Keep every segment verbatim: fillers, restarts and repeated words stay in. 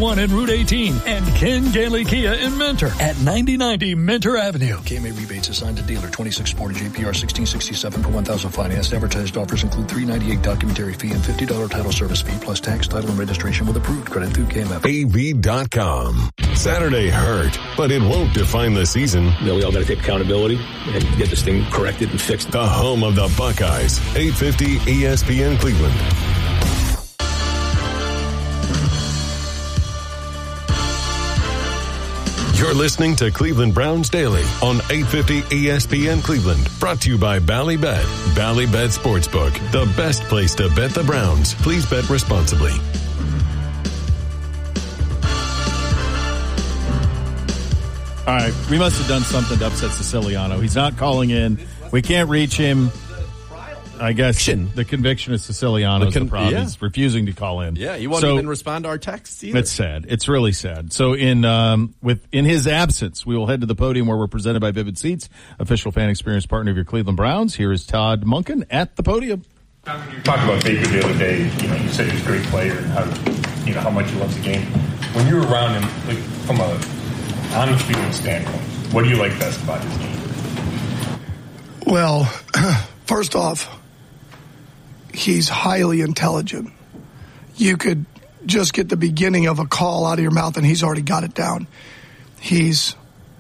eighty-one and Route eighteen, and Ken Gailey Kia in Mentor at ninety ninety Mentor Avenue. K M A rebates assigned to dealer twenty-six Sportage A P R sixteen sixty-seven per one thousand financed. Advertised offers include three ninety-eight documentary fee and fifty dollars title service fee plus tax, title, and registration with approved credit through K M F. A V dot com. Saturday hurt, but it won't define the season. You know, we all got to take accountability and get this thing corrected and fixed. The home of the Buckeyes. eight fifty E S P N Cleveland. You're listening to Cleveland Browns Daily on eight fifty E S P N Cleveland. Brought to you by Ballybet. Ballybet Sportsbook, the best place to bet the Browns. Please bet responsibly. All right, we must have done something to upset Siciliano. He's not calling in. We can't reach him. I guess the conviction of Siciliano is the, con- the problem. Yeah. He's refusing to call in. Yeah, he won't so, even respond to our texts either. It's sad. It's really sad. So in um, with in his absence, we will head to the podium where we're presented by Vivid Seats, official fan experience partner of your Cleveland Browns. Here is Todd Monken at the podium. You talked about Baker the other day. You know, you said he was a great player and how you know how much he loves the game. When you're around him, like, from a on the field standpoint, what do you like best about his game? Well, first off, he's highly intelligent. You could just get the beginning of a call out of your mouth and he's already got it down. He's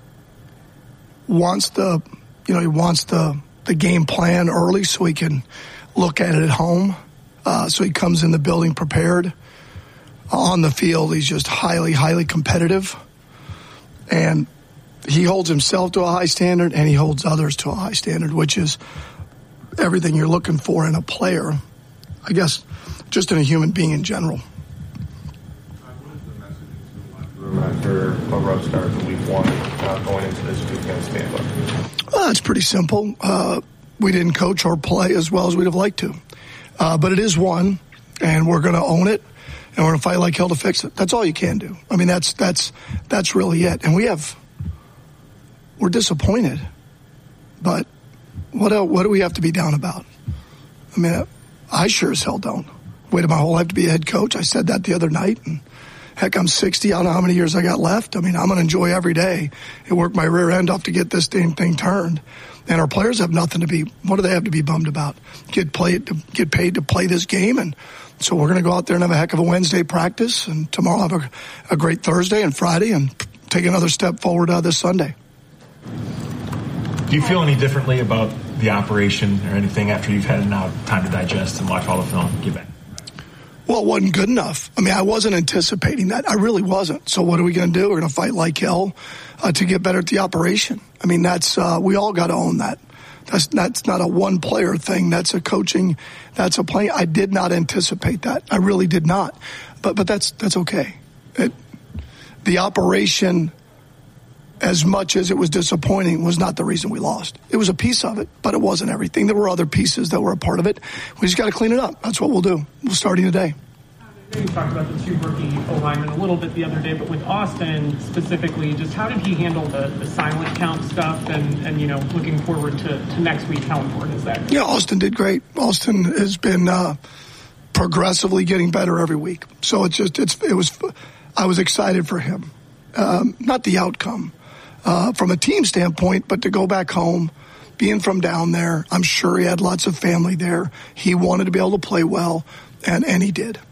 wants the, you know, he wants the, the game plan early so he can look at it at home. Uh, so he comes in the building prepared. On the field, he's just highly, highly competitive. And he holds himself to a high standard and he holds others to a high standard, which is everything you're looking for in a player, I guess, just in a human being in general. What is the message to the locker room after a rough start to week one, uh, going into this week against Tampa? Well, it's pretty simple. Uh, we didn't coach or play as well as we'd have liked to. Uh, but it is one, and we're going to own it, and we're going to fight like hell to fix it. That's all you can do. I mean, that's that's that's really it. And we have – we're disappointed. But what else, what do we have to be down about? I mean, I sure as hell don't. Waited my whole life to be a head coach. I said that the other night. And heck, I'm sixty. I don't know how many years I got left. I mean, I'm going to enjoy every day and work my rear end off to get this damn thing turned. And our players have nothing to be, what do they have to be bummed about? Get played to get paid to play this game. And so we're going to go out there and have a heck of a Wednesday practice. And tomorrow have a, a great Thursday and Friday and take another step forward uh, this Sunday. Do you feel any differently about the operation or anything after you've had now time to digest and watch all the film? Get back. Well, it wasn't good enough. I mean, I wasn't anticipating that. I really wasn't. So what are we going to do? We're going to fight like hell uh, to get better at the operation. I mean, that's uh, we all got to own that. That's that's not a one-player thing. That's a coaching. That's a play. I did not anticipate that. I really did not. But but that's that's okay. It, the operation, as much as it was disappointing, was not the reason we lost. It was a piece of it, but it wasn't everything. There were other pieces that were a part of it. We just got to clean it up. That's what we'll do. We'll starting today. You talked about the two rookie O-linemen a little bit the other day, but with Austin specifically, just how did he handle the, the silent count stuff and, and, you know, looking forward to, to next week, how important is that? Yeah, Austin did great. Austin has been uh, progressively getting better every week. So it's just, it's, it was, I was excited for him. Um, not the outcome uh, from a team standpoint, but to go back home, being from down there, I'm sure he had lots of family there. He wanted to be able to play well, and, and he did.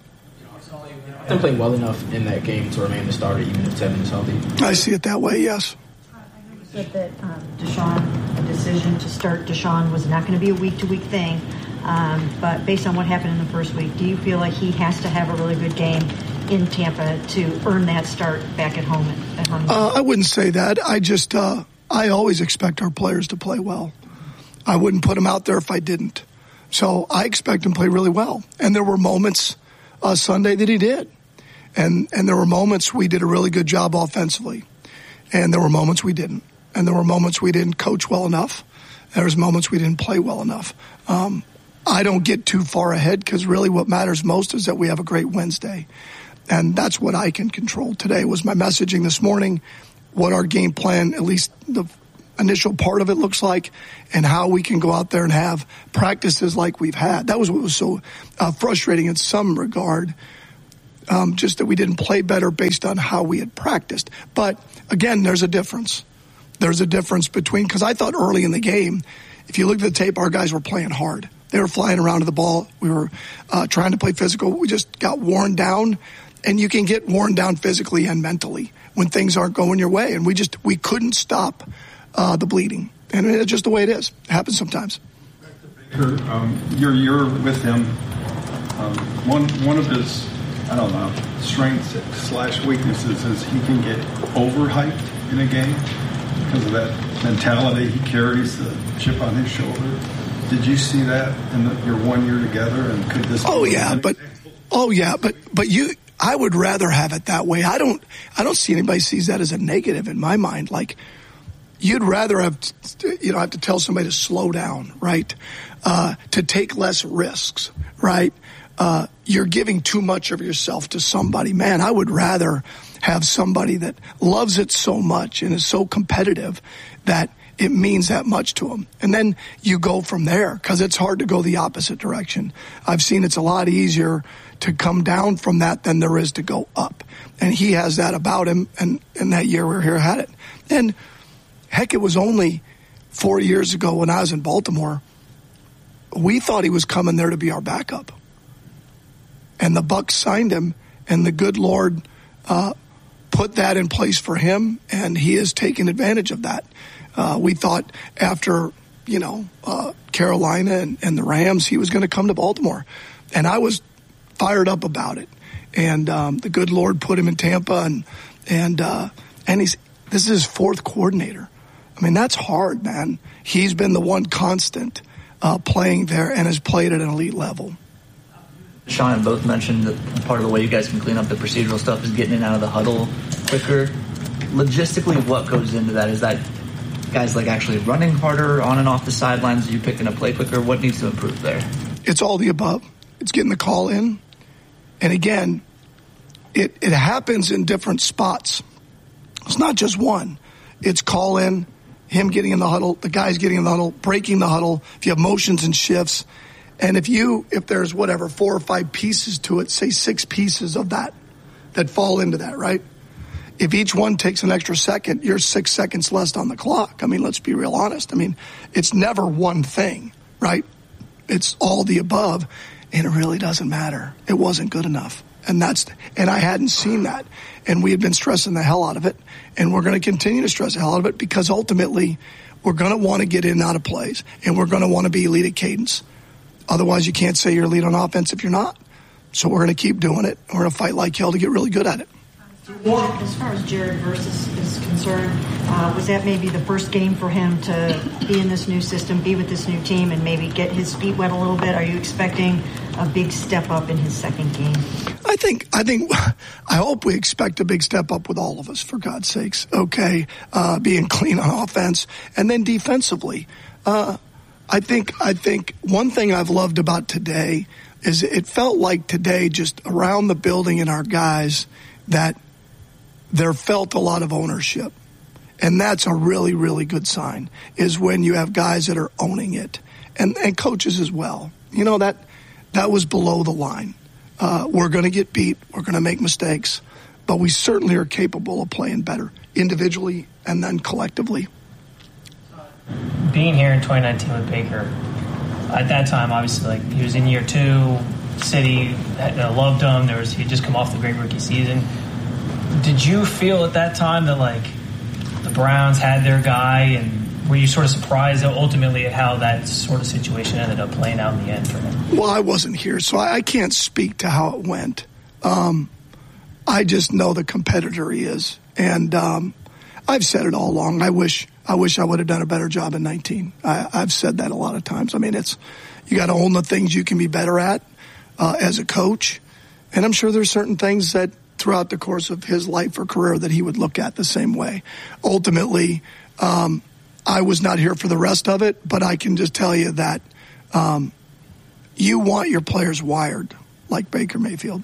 Been playing well enough in that game to remain the starter, even if Tevin is healthy. I see it that way, yes. I know you said that um, Deshaun, a decision to start Deshaun was not going to be a week-to-week thing, um, but based on what happened in the first week, do you feel like he has to have a really good game in Tampa to earn that start back at home? At home? Uh, I wouldn't say that. I just, uh, I always expect our players to play well. I wouldn't put them out there if I didn't. So I expect him to play really well. And there were moments uh, Sunday that he did. And and there were moments we did a really good job offensively. And there were moments we didn't. And there were moments we didn't coach well enough. There was moments we didn't play well enough. Um, I don't get too far ahead because really what matters most is that we have a great Wednesday. And that's what I can control. Today was my messaging this morning, what our game plan, at least the initial part of it looks like, and how we can go out there and have practices like we've had. That was what was so uh, frustrating in some regard. um, just that we didn't play better based on how we had practiced. But, again, there's a difference. There's a difference between – because I thought early in the game, if you look at the tape, our guys were playing hard. They were flying around to the ball. We were uh, trying to play physical. We just got worn down, and you can get worn down physically and mentally when things aren't going your way. And we just – we couldn't stop uh, the bleeding. And it's just the way it is. It happens sometimes. Baker, um, your year with him, um, one one of his, I don't know, strengths slash weaknesses is he can get overhyped in a game because of that mentality. He carries the chip on his shoulder. Did you see that in the, your one year together? And could this? Oh yeah, but oh yeah, but but you, I would rather have it that way. I don't I don't see anybody sees that as a negative in my mind. Like, you'd rather have, you know, have to tell somebody to slow down, right? Uh, to take less risks, right? Uh, you're giving too much of yourself to somebody. Man, I would rather have somebody that loves it so much and is so competitive that it means that much to them. And then you go from there, because it's hard to go the opposite direction. I've seen it's a lot easier to come down from that than there is to go up. And he has that about him, and, and that year we were here had it. And heck, it was only four years ago when I was in Baltimore. We thought he was coming there to be our backup. And the Bucs signed him, and the good Lord uh, put that in place for him, and he has taken advantage of that. Uh, we thought after, you know, uh, Carolina and, and the Rams, he was going to come to Baltimore. And I was fired up about it. And um, the good Lord put him in Tampa, and and uh, and he's this is his fourth coordinator. I mean, that's hard, man. He's been the one constant uh, playing there and has played at an elite level. Sean and both mentioned that part of the way you guys can clean up the procedural stuff is getting in and out of the huddle quicker. Logistically, what goes into that? Is that guys like actually running harder on and off the sidelines? Are you picking a play quicker? What needs to improve there? It's all the above. It's getting the call in. And again, it, it happens in different spots. It's not just one. It's call in, him getting in the huddle, the guys getting in the huddle, breaking the huddle, if you have motions and shifts. And if you, if there's whatever, four or five pieces to it, say six pieces of that, that fall into that, right? If each one takes an extra second, you're six seconds less on the clock. I mean, let's be real honest. I mean, it's never one thing, right? It's all the above, and it really doesn't matter. It wasn't good enough. And that's, and I hadn't seen that. And we had been stressing the hell out of it. And we're going to continue to stress the hell out of it, because ultimately we're going to want to get in and out of plays, and we're going to want to be elite at cadence. Otherwise, you can't say you're elite on offense if you're not. So we're going to keep doing it. We're going to fight like hell to get really good at it. As far as Jared Versus is concerned, uh, was that maybe the first game for him to be in this new system, be with this new team, and maybe get his feet wet a little bit? Are you expecting a big step up in his second game? I think, I think, I hope we expect a big step up with all of us, for God's sakes. Okay, uh, being clean on offense, and then defensively. Uh, I think, I think one thing I've loved about today is it felt like today, just around the building and our guys, that there felt a lot of ownership. And that's a really, really good sign, is when you have guys that are owning it, and, and coaches as well. You know, that that was below the line. Uh, we're going to get beat. We're going to make mistakes. But we certainly are capable of playing better individually and then collectively. Being here in twenty nineteen with Baker, at that time, obviously, like, he was in year two, City had, uh, loved him. There was, he had just come off the great rookie season. Did you feel at that time that, like, the Browns had their guy, and were you sort of surprised ultimately at how that sort of situation ended up playing out in the end for him? Well, I wasn't here, so I, I can't speak to how it went. Um, I just know the competitor he is, and um, I've said it all along. I wish I wish I would have done a better job in nineteen. I, I've said that a lot of times. I mean, it's you got to own the things you can be better at uh, as a coach, and I'm sure there's certain things that throughout the course of his life or career that he would look at the same way. Ultimately, um, I was not here for the rest of it, but I can just tell you that um, you want your players wired like Baker Mayfield.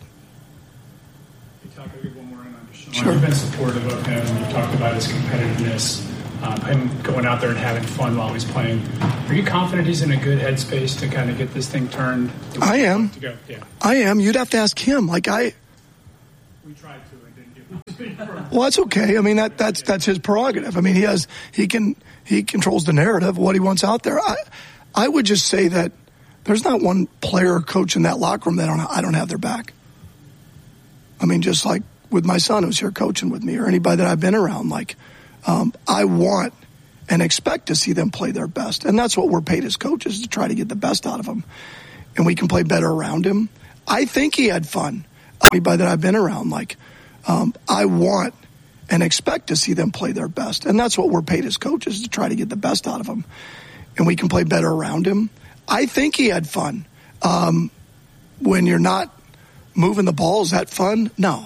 One more in on Deshaun. Sure. You've been supportive of him. You talked about his competitiveness, um, him going out there and having fun while he's playing. Are you confident he's in a good headspace to kind of get this thing turned? I am. To go? Yeah. I am. You'd have to ask him. Like I, We tried to and didn't give him. Well, that's okay. I mean, that that's that's his prerogative. I mean, he has he can he controls the narrative, what he wants out there. I I would just say that there's not one player or coach in that locker room that I don't, I don't have their back. I mean, just like with my son who's here coaching with me or anybody that I've been around, like um, I want and expect to see them play their best. And that's what we're paid as coaches, to try to get the best out of them. And we can play better around him. I think he had fun. Anybody that I've been around, like um, I want and expect to see them play their best. And that's what we're paid as coaches, to try to get the best out of him. And we can play better around him. I think he had fun. Um, when you're not moving the ball, is that fun? No.